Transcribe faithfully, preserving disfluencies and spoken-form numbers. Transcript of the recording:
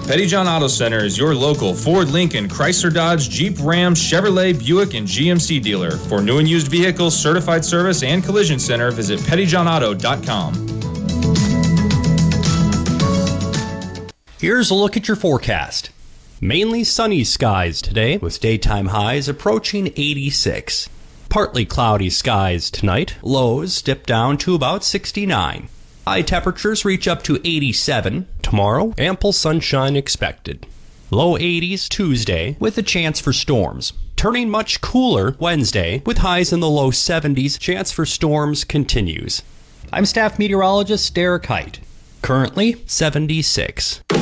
Pettyjohn Auto Center is your local Ford, Lincoln, Chrysler, Dodge, Jeep, Ram, Chevrolet, Buick, and G M C dealer. For new and used vehicles, certified service, and collision center, visit pettyjohn auto dot com. Here's a look at your forecast. Mainly sunny skies today, with daytime highs approaching eighty-six. Partly cloudy skies tonight, lows dip down to about sixty-nine. High temperatures reach up to eighty-seven. Tomorrow, ample sunshine expected. Low eighties Tuesday, with a chance for storms. Turning much cooler Wednesday, with highs in the low seventies. Chance for storms continues. I'm staff meteorologist Derek Height. Currently seventy-six.